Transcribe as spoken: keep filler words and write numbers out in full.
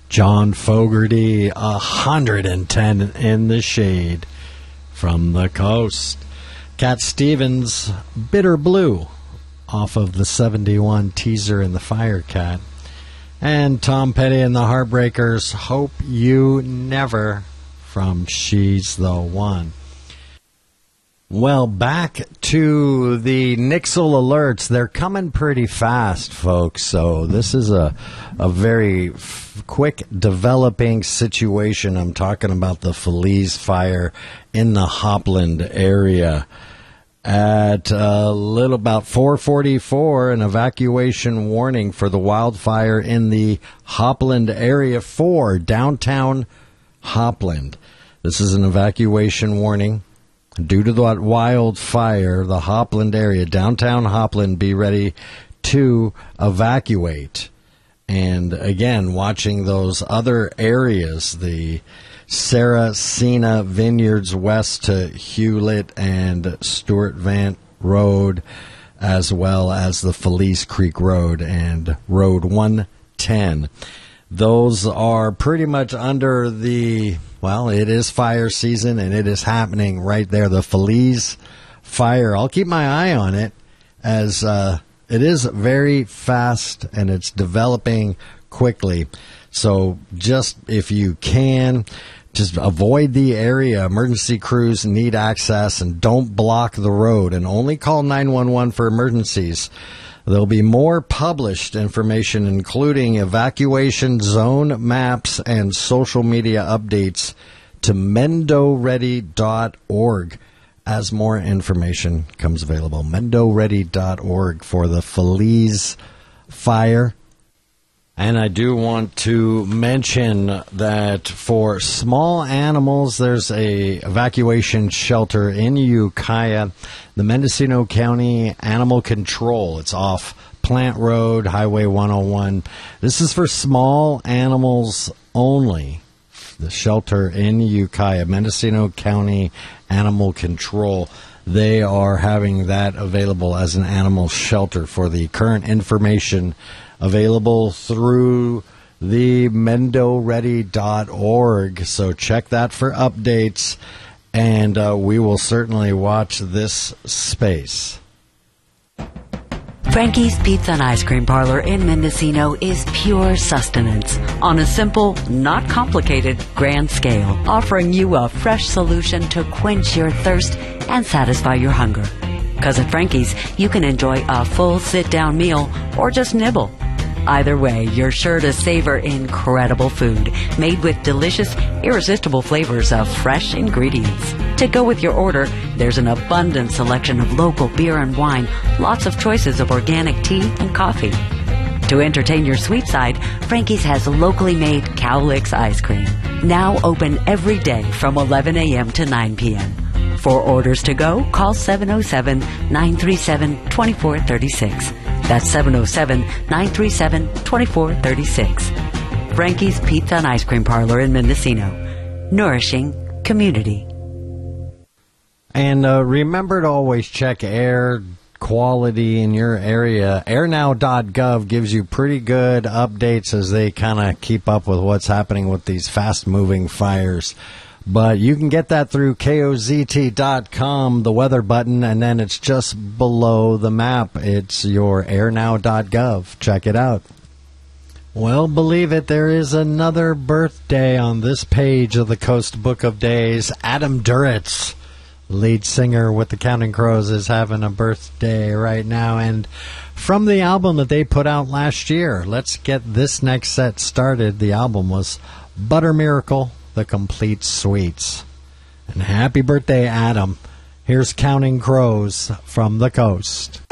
John Fogerty, one hundred ten in the shade from the coast. Cat Stevens, Bitter Blue, off of the seventy-one teaser in the Firecat. And Tom Petty and the Heartbreakers, Hope You Never, from She's the One. Well, back to the Nixle alerts. They're coming pretty fast, folks. So this is a a very f- quick developing situation. I'm talking about the Feliz fire in the Hopland area. At a little about four forty-four, an evacuation warning for the wildfire in the Hopland area for downtown Hopland. This is an evacuation warning. Due to the wildfire, the Hopland area, downtown Hopland, be ready to evacuate. And again, watching those other areas, the Saracena Vineyards west to Hewlett and Stuart Vant Road, as well as the Felice Creek Road and Road one ten. Those are pretty much under the, well, it is fire season, and it is happening right there. The Feliz fire, I'll keep my eye on it, as uh, it is very fast, and it's developing quickly. So just, if you can, just avoid the area. Emergency crews need access, and don't block the road, and only call nine one one for emergencies. There'll be more published information, including evacuation zone maps and social media updates, to mendo ready dot org as more information comes available. mendo ready dot org for the Feliz fire. And I do want to mention that for small animals, there's a evacuation shelter in Ukiah, the Mendocino County Animal Control. It's off Plant Road, Highway one oh one. This is for small animals only. The shelter in Ukiah, Mendocino County Animal Control. They are having that available as an animal shelter. For the current information available through the mendo ready dot org. So check that for updates, and uh, we will certainly watch this space. Frankie's Pizza and Ice Cream Parlor in Mendocino is pure sustenance on a simple, not complicated, grand scale, offering you a fresh solution to quench your thirst and satisfy your hunger. Because at Frankie's, you can enjoy a full sit-down meal or just nibble. Either way, you're sure to savor incredible food made with delicious, irresistible flavors of fresh ingredients. To go with your order, there's an abundant selection of local beer and wine, lots of choices of organic tea and coffee. To entertain your sweet side, Frankie's has locally made Cowlicks ice cream, now open every day from eleven a.m. to nine p.m. For orders to go, call seven oh seven, nine three seven, two four three six. That's seven oh seven, nine three seven, two four three six. Frankie's Pizza and Ice Cream Parlor in Mendocino. Nourishing community. And uh, remember to always check air quality in your area. air now dot gov gives you pretty good updates as they kind of keep up with what's happening with these fast-moving fires. But you can get that through K O Z T dot com, the weather button, and then it's just below the map. It's your air now dot gov. Check it out. Well, believe it, there is another birthday on this page of the Coast Book of Days. Adam Duritz, lead singer with the Counting Crows, is having a birthday right now. And from the album that they put out last year, let's get this next set started. The album was Butter Miracle, The Complete Sweets. And happy birthday, Adam. Here's Counting Crows from the Coast.